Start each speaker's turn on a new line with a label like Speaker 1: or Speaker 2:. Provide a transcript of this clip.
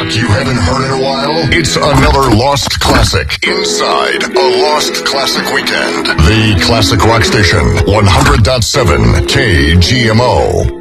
Speaker 1: music you haven't heard in a while? It's another Lost Classic inside a Lost Classic Weekend. The Classic Rock Station, 100.7 KGMO.